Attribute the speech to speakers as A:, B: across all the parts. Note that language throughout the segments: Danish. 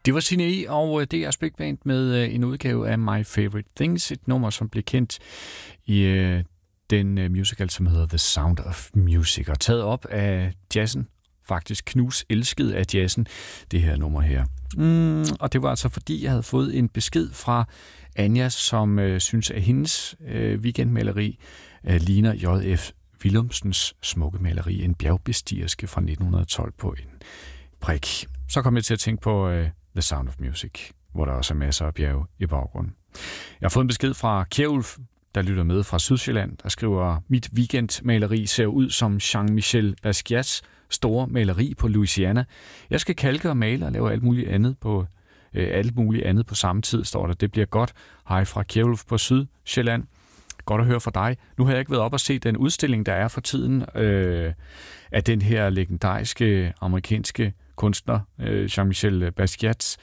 A: Det var Signe E. og DR's Big Band med en udgave af My Favorite Things, et nummer, som blev kendt i den musical, som hedder The Sound of Music, og taget op af jazzen. Faktisk knus elsket af jazzen, det her nummer her. Og det var altså fordi, jeg havde fået en besked fra Anja, som synes, at hendes weekendmaleri ligner J.F. Willumsens smukke maleri, en bjergbestigerske fra 1912 på en prik. Så kom jeg til at tænke på The Sound of Music, hvor der også er masser af bjerge i baggrunden. Jeg har fået en besked fra Kjærulf, der lytter med fra Sydsjælland, der skriver: mit weekendmaleri ser ud som Jean-Michel Basquiats store maleri på Louisiana. Jeg skal kalke og male og lave alt muligt andet på samme tid, står der. Det bliver godt. Hej fra Kjærulf på Sydsjælland. Godt at høre fra dig. Nu har jeg ikke været op og se den udstilling, der er for tiden af den her legendariske amerikanske kunstner, Jean-Michel Basquiat.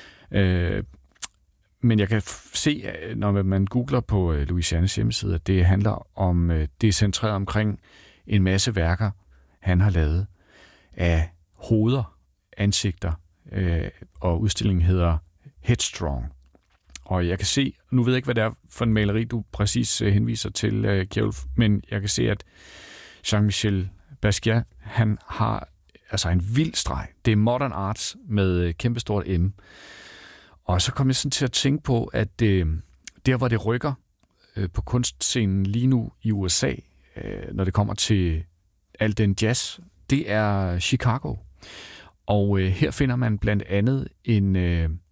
A: Men jeg kan se, når man googler på Louisianas hjemmeside, at det handler om, det er centreret omkring en masse værker, han har lavet af hoveder, ansigter, og udstillingen hedder Headstrong. Og jeg kan se, nu ved jeg ikke, hvad det er for en maleri, du præcis henviser til, Kjærulf, men jeg kan se, at Jean-Michel Basquiat, han har altså en vild streg. Det er modern arts med kæmpestort M. Og så kom jeg sådan til at tænke på, at der, hvor det rykker på kunstscenen lige nu i USA, når det kommer til al den jazz, det er Chicago. Og her finder man blandt andet en